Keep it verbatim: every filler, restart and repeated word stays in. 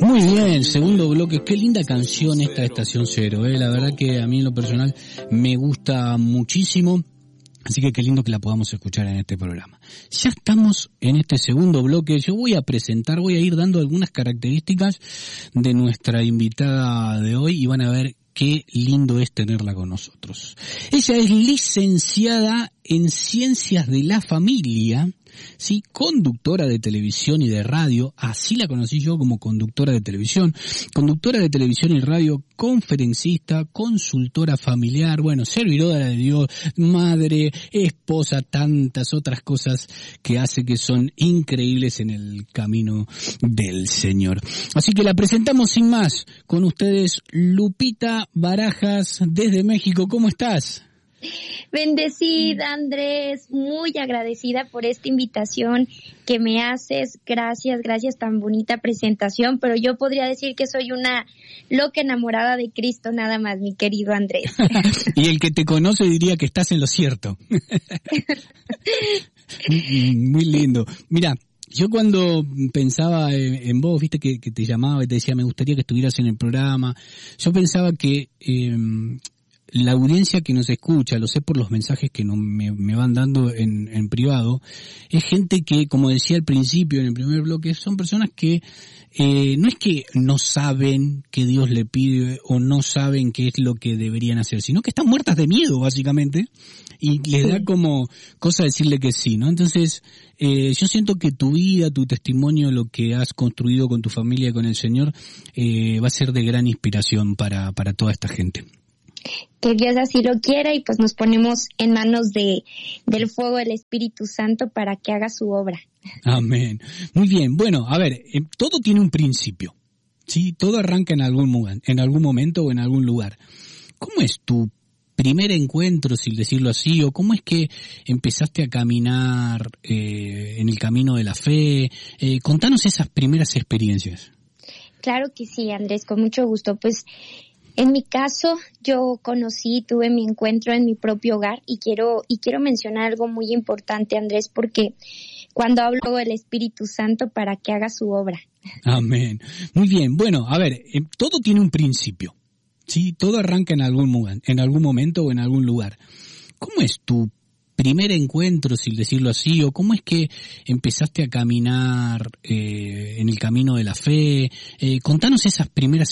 Muy bien, segundo bloque. Qué linda canción esta de Estación Cero, eh. La verdad que a mí en lo personal me gusta muchísimo. Así que qué lindo que la podamos escuchar en este programa. Ya estamos en este segundo bloque. Yo voy a presentar, voy a ir dando algunas características de nuestra invitada de hoy y van a ver qué lindo es tenerla con nosotros. Ella es licenciada en Ciencias de la Familia, sí, conductora de televisión y de radio, así la conocí yo como conductora de televisión, conductora de televisión y radio, conferencista, consultora familiar, bueno, servidora de Dios, madre, esposa, tantas otras cosas que hace que son increíbles en el camino del Señor. Así que la presentamos sin más, con ustedes Lupita Barajas desde México. ¿Cómo estás? Bendecida, Andrés, muy agradecida por esta invitación que me haces. Gracias, gracias, tan bonita presentación, pero yo podría decir que soy una loca enamorada de Cristo nada más, mi querido Andrés. Y el que te conoce diría que estás en lo cierto. Muy lindo. Mira, yo cuando pensaba en, en vos, viste que, que te llamaba y te decía me gustaría que estuvieras en el programa, yo pensaba que eh, la audiencia que nos escucha, lo sé por los mensajes que no, me, me van dando en, en privado, es gente que, como decía al principio en el primer bloque, son personas que eh, no es que no saben que Dios le pide o no saben qué es lo que deberían hacer, sino que están muertas de miedo, básicamente, y les da como cosa decirle que sí, ¿no? Entonces, eh, yo siento que tu vida, tu testimonio, lo que has construido con tu familia y con el Señor, eh, va a ser de gran inspiración para, para toda esta gente. Que Dios así lo quiera y pues nos ponemos en manos de del fuego del Espíritu Santo para que haga su obra. Amén. Muy bien. Bueno, a ver, eh, todo tiene un principio, ¿sí? Todo arranca en algún lugar, en algún momento o en algún lugar. ¿Cómo es tu primer encuentro, si decirlo así, o cómo es que empezaste a caminar eh, en el camino de la fe? Eh, contanos esas primeras experiencias. Claro que sí, Andrés, con mucho gusto. Pues en mi caso, yo conocí, tuve mi encuentro en mi propio hogar y quiero y quiero mencionar algo muy importante, Andrés, porque cuando hablo del Espíritu Santo para que haga su obra. Amén. Muy bien. Bueno, a ver, eh, todo tiene un principio, ¿sí? Todo arranca en algún lugar, en algún momento o en algún lugar. ¿Cómo es tu primer encuentro, si decirlo así, o cómo es que empezaste a caminar eh, en el camino de la fe? Eh, contanos esas primeras